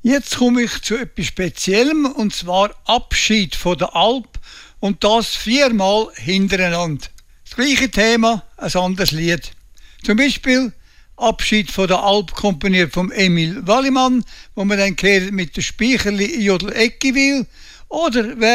Jetzt komme ich zu etwas Speziellem, und zwar Abschied von der Alp, und das 4-mal hintereinander. Das gleiche Thema, ein anderes Lied. Zum Beispiel Abschied von der Alp komponiert vom Emil Wallimann, wo man dann gehört mit der Speicherli Jodel Eckiwil, oder